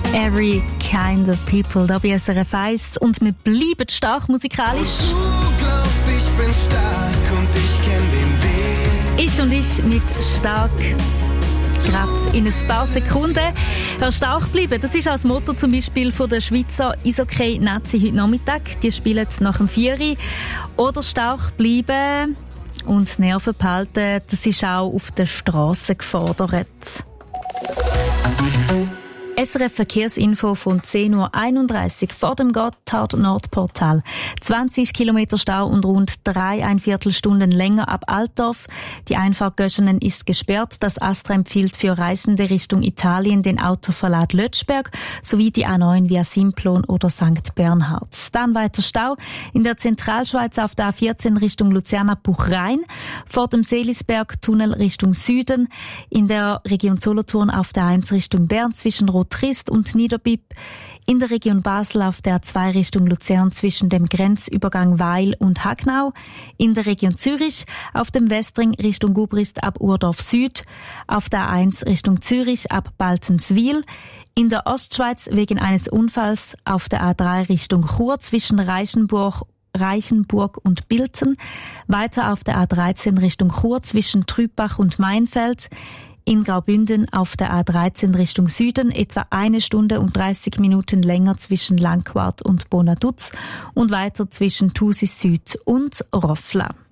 Every Kind of People, da bei SRF 1. Und wir bleiben stark musikalisch. Und du glaubst, ich bin stark und ich kenn den Weg. Ich und ich mit stark. Gerade in ein paar Sekunden. Stark bleiben, das ist auch das Motto zum Beispiel von der Schweizer Eishockey-Nazi heute Nachmittag. Die spielen nach dem 4. Oder stark bleiben und Nerven behalten, das ist auch auf der Straße gefordert. SRF Verkehrsinfo von 10.31 Uhr vor dem Gotthard-Nordportal. 20 Kilometer Stau und rund 3,25 Stunden länger ab Altdorf. Die Einfahrt Göschenen ist gesperrt. Das ASTRA empfiehlt für Reisende Richtung Italien den Autoverlad Lötschberg sowie die A9 via Simplon oder St. Bernhard. Dann weiter Stau in der Zentralschweiz auf der A14 Richtung Luzerna-Buchrein, vor dem Seelisberg-Tunnel Richtung Süden, in der Region Solothurn auf der A1 Richtung Bern zwischen Trist und Niederbipp, in der Region Basel auf der A2 Richtung Luzern zwischen dem Grenzübergang Weil und Hagnau, in der Region Zürich auf dem Westring Richtung Gubrist ab Urdorf Süd, auf der A1 Richtung Zürich ab Balzenswil, in der Ostschweiz wegen eines Unfalls auf der A3 Richtung Chur zwischen Reichenburg und Bilzen, weiter auf der A13 Richtung Chur zwischen Trübach und Mainfeld, in Graubünden auf der A13 Richtung Süden etwa 1 Stunde und 30 Minuten länger zwischen Langquart und Bonaduz und weiter zwischen Thusis Süd und Roffla.